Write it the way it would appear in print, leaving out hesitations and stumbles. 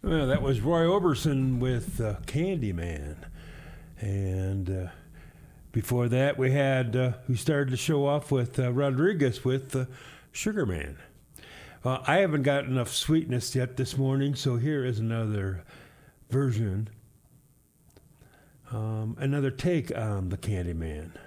Well, that was Roy Orbison with Candyman. And before that, we started the show off with Rodriguez with Sugar Man. I haven't got enough sweetness yet this morning, so here is another version, another take on the Candyman.